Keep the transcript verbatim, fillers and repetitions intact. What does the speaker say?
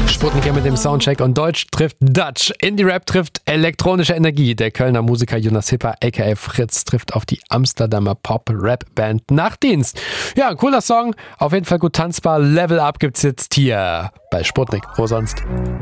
Sputnik mit dem Soundcheck und Deutsch trifft Dutch. Indie-Rap trifft elektronische Energie. Der Kölner Musiker Jonas Hipper aka Fritz trifft auf die Amsterdamer Pop-Rap-Band Nachtdienst. Ja, ein cooler Song. Auf jeden Fall gut tanzbar. Level Up gibt's jetzt hier bei Sputnik. Wo sonst?